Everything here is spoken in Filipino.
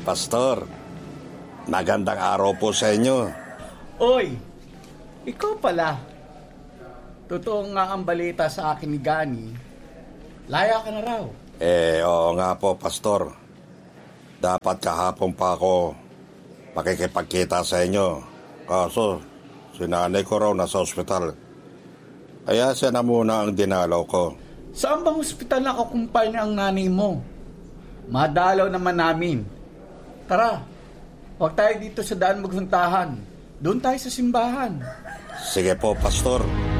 Pastor, magandang araw po sa inyo. Oy, ikaw pala. Totoo nga ang balita sa akin ni Gani. Laya ka na raw. Oo nga po, Pastor. Dapat kahapon pa ako makikipagkita sa inyo. Kaso, si nanay ko raw nasa ospital. Kaya siya na muna ang dinalaw ko. Saan bang ospital nakakumpay na ang nanay mo? Madalaw naman namin. Tara, huwag tayo dito sa daan maghuntahan. Doon tayo sa simbahan. Sige po, Pastor.